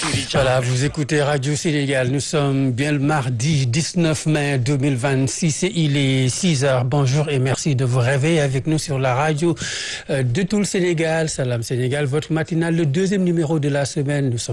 Voilà, vous écoutez Radio Sénégal. Nous sommes bien le mardi 19 mai 2026 et il est 6 heures. Bonjour et merci de vous réveiller avec nous sur la radio de tout le Sénégal. Salam Sénégal, votre matinale, le deuxième numéro de la semaine. Nous sommes